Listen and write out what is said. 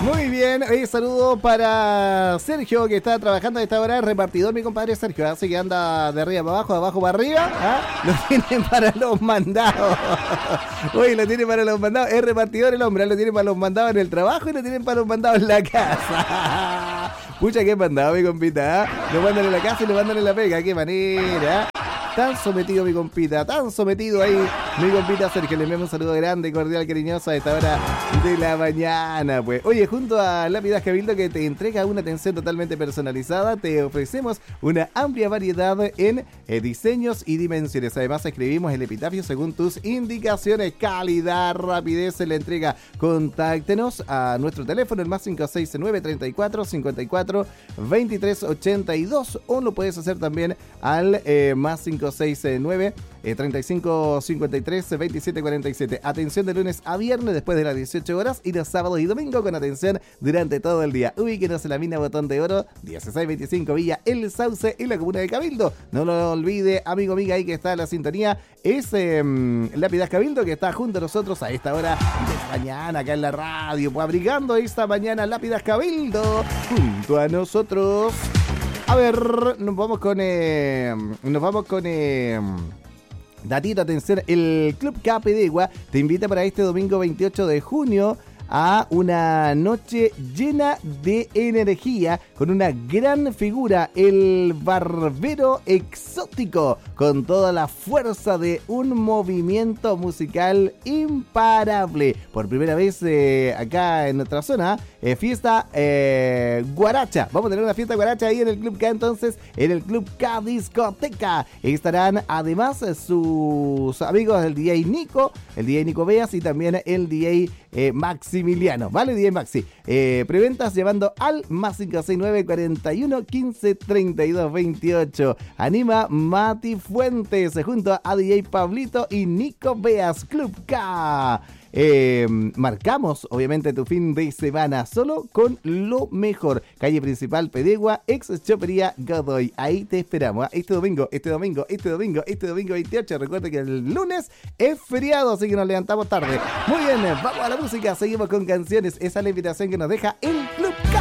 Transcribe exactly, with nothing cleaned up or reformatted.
Muy bien, hoy saludo para Sergio, que está trabajando a esta hora, repartidor, mi compadre Sergio, así que anda de arriba para abajo, de abajo para arriba, ¿ah? Lo tiene para los mandados. Hoy lo tiene para los mandados, es repartidor el hombre, lo tiene para los mandados en el trabajo y lo tienen para los mandados en la casa. Pucha, qué mandado, mi compita, ¿eh? Lo mandan en la casa y lo mandan en la pega, qué manera. Tan sometido mi compita, tan sometido ahí mi compita Sergio. Le enviamos un saludo grande, cordial, cariñoso a esta hora de la mañana, pues. Oye, junto a Lápidas Cabildo, que te entrega una atención totalmente personalizada, te ofrecemos una amplia variedad en eh, diseños y dimensiones. Además, escribimos el epitafio según tus indicaciones. Calidad, rapidez en la entrega. Contáctenos a nuestro teléfono, el más cinco seis nueve, treinta y cuatro, cincuenta y cuatro, veintitrés, ochenta y dos, o lo puedes hacer también al eh, más cinco seis nueve, treinta y cinco, cincuenta y tres, veintisiete, cuarenta y siete. Atención de lunes a viernes después de las dieciocho horas y los sábados y domingos con atención durante todo el día. Ubíquenos en la mina Botón de Oro, dieciséis veinticinco Villa El Sauce, en la comuna de Cabildo. No lo olvide, amigo, amiga, ahí que está la sintonía. Es eh, Lápidas Cabildo, que está junto a nosotros a esta hora de la mañana acá en la radio, pues abrigando esta mañana Lápidas Cabildo junto a nosotros. A ver, nos vamos con... Eh, nos vamos con... Eh, datito, atención, el Club Capedegua te invita para este domingo veintiocho de junio a una noche llena de energía con una gran figura, el Barbero Exótico, con toda la fuerza de un movimiento musical imparable. Por primera vez eh, acá en nuestra zona, eh, fiesta eh, guaracha. Vamos a tener una fiesta guaracha ahí en el Club K, entonces, en el Club K Discoteca. Estarán además sus amigos, el D J Nico, el D J Nico Beas y también el D J eh, Maximiliano, ¿vale? D J Maxi. Eh, preventas llevando al más cinco seis nueve, cuarenta y uno, quince, treinta y dos, veintiocho. Anima Mati Fuentes junto a D J Pablito y Nico Beas. Club K. Eh, marcamos obviamente tu fin de semana solo con lo mejor. Calle principal Pedegua, ex Chopería Godoy. Ahí te esperamos, ¿eh? Este domingo, este domingo, este domingo, este domingo veintiocho. Recuerda que el lunes es feriado, así que nos levantamos tarde. Muy bien, vamos a la música, seguimos con canciones. Esa es la invitación que nos deja el Club